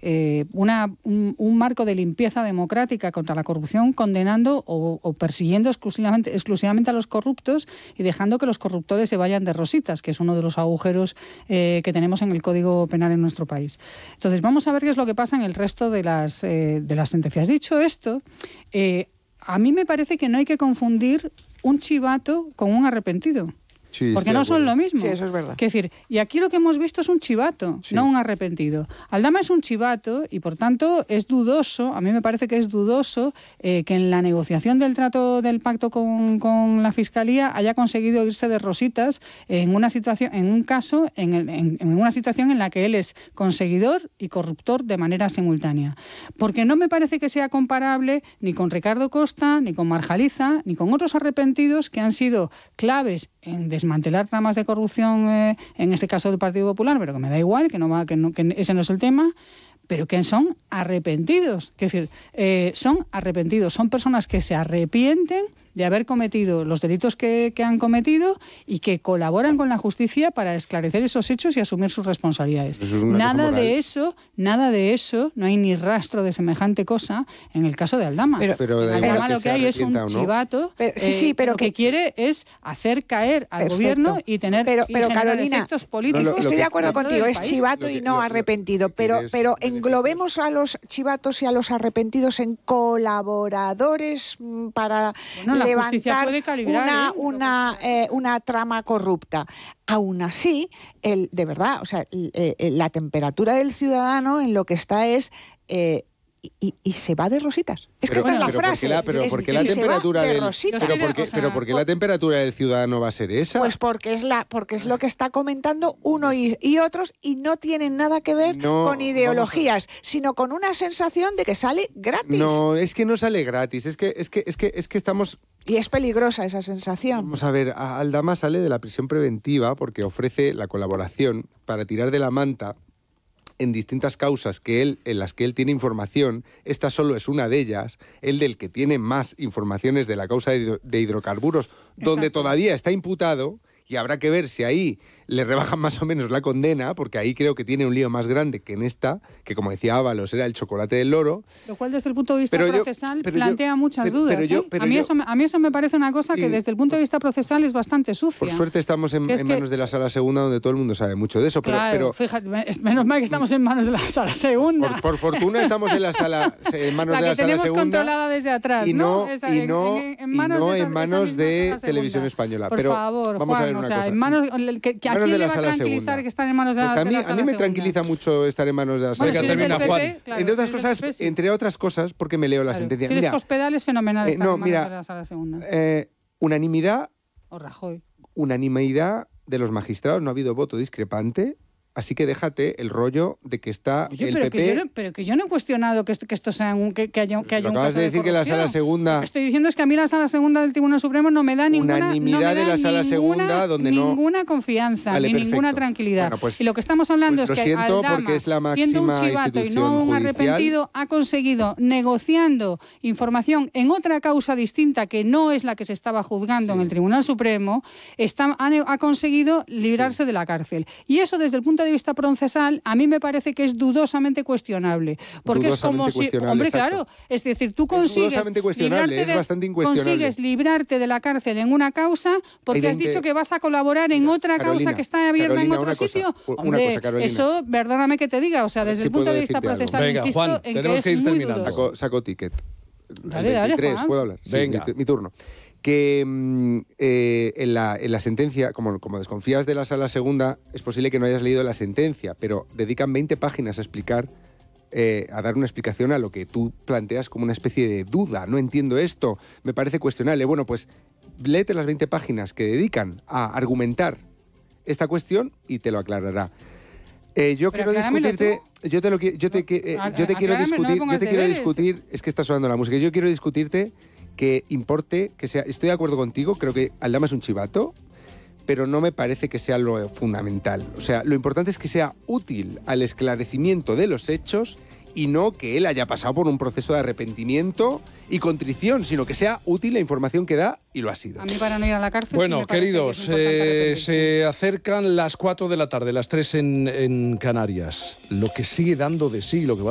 un marco de limpieza democrática contra la corrupción, condenando o persiguiendo exclusivamente a los corruptos y dejando que los corruptores se vayan de rositas, que es uno de los agujeros que tenemos en el Código Penal en nuestro país. Entonces, vamos a ver qué es lo que pasa en el resto de las sentencias. Dicho esto, a mí me parece que no hay que confundir un chivato con un arrepentido. Sí, porque no son lo mismo. Sí, eso es verdad. Quiero decir, y aquí lo que hemos visto es un chivato, no un arrepentido. Aldama es un chivato y, por tanto, es dudoso, a mí me parece que es dudoso que en la negociación del trato del pacto con la Fiscalía haya conseguido irse de rositas en una situación en la que él es conseguidor y corruptor de manera simultánea. Porque no me parece que sea comparable ni con Ricardo Costa, ni con Marjaliza, ni con otros arrepentidos que han sido claves en desmantelar tramas de corrupción, en este caso del Partido Popular, pero que me da igual, que ese no es el tema, pero que son arrepentidos. Es decir, son arrepentidos, son personas que se arrepienten de haber cometido los delitos que han cometido y que colaboran con la justicia para esclarecer esos hechos y asumir sus responsabilidades. Nada de eso, no hay ni rastro de semejante cosa en el caso de Aldama. Pero Aldama lo que hay es un chivato, pero lo que quiere es hacer caer al gobierno y tener pero Carolina, efectos políticos. Estoy de acuerdo contigo, es chivato y no arrepentido, pero englobemos a los chivatos y a los arrepentidos en colaboradores para levantar una trama corrupta. Aún así, de verdad, o sea, la temperatura del ciudadano en lo que está es y se va de rositas. Es que esta es la frase. ¿Por qué la temperatura del ciudadano va a ser esa? Pues porque es lo que está comentando uno y otros, y no tienen nada que ver con ideologías, sino con una sensación de que sale gratis. No, es que no sale gratis. Es que estamos... Y es peligrosa esa sensación. Vamos a ver, Aldama sale de la prisión preventiva porque ofrece la colaboración para tirar de la manta en distintas causas en las que él tiene información. Esta solo es una de ellas, el del que tiene más informaciones de la causa de hidrocarburos, donde todavía está imputado, y habrá que ver si ahí le rebajan más o menos la condena, porque ahí creo que tiene un lío más grande que en esta, que como decía Ábalos, era el chocolate del loro. Lo cual desde el punto de vista procesal plantea muchas dudas. A mí eso me parece una cosa que desde el punto de vista procesal es bastante sucia. Por suerte estamos en manos de la Sala Segunda, donde todo el mundo sabe mucho de eso. Pero fíjate, menos mal que estamos en manos de la Sala Segunda. Por fortuna estamos en manos de la Sala Segunda. La que tenemos controlada desde atrás. Y no en manos de Televisión Española. Por favor, vamos a ver una cosa. ¿A quién le va a tranquilizar que están en manos de la Sala Segunda? A mí me tranquiliza mucho estar en manos de la Sala Segunda. Entre otras cosas, porque me leo la sentencia. Si eres Cospedal es fenomenal estar en manos de la Sala Segunda. Unanimidad. O Rajoy. Unanimidad de los magistrados, no ha habido voto discrepante. Así que déjate el rollo de que está el PP... Pero que yo no he cuestionado que esto sea que haya un caso de corrupción. Acabas de decir que la Sala Segunda... Lo que estoy diciendo es que a mí la Sala Segunda del Tribunal Supremo no me da ninguna confianza, ni ninguna tranquilidad. Bueno, pues, y lo que estamos hablando es que Aldama, siendo un chivato y no un arrepentido, ha conseguido, negociando información en otra causa distinta que no es la que se estaba juzgando en el Tribunal Supremo, ha conseguido librarse de la cárcel. Y eso, desde el punto de vista procesal, a mí me parece que es dudosamente cuestionable. Porque es como si... Hombre, claro, es decir, tú consigues librarte de la cárcel en una causa porque has dicho que vas a colaborar en otra causa que está abierta en otro sitio. Hombre, eso, perdóname que te diga, o sea, desde el punto de vista procesal, insisto, Juan, en que es muy dudoso. Saco ticket. Dale, Juan. ¿Puedo hablar? Venga. Sí, mi turno. Que en la sentencia, como desconfías de la Sala Segunda, es posible que no hayas leído la sentencia, pero dedican 20 páginas a explicar, a dar una explicación a lo que tú planteas como una especie de duda. No entiendo esto, me parece cuestionable. Bueno, pues léete las 20 páginas que dedican a argumentar esta cuestión y te lo aclarará. Yo quiero discutirte, yo te quiero discutir, es que está sonando la música, yo quiero discutirte que importe, que sea, estoy de acuerdo contigo, creo que Aldama es un chivato, pero no me parece que sea lo fundamental. O sea, lo importante es que sea útil al esclarecimiento de los hechos y no que él haya pasado por un proceso de arrepentimiento y contrición, sino que sea útil la información que da, y lo ha sido. A mí, para no ir a la cárcel... Bueno, queridos, se acercan las 4 de la tarde, las 3 en Canarias. Lo que sigue dando de sí, lo que va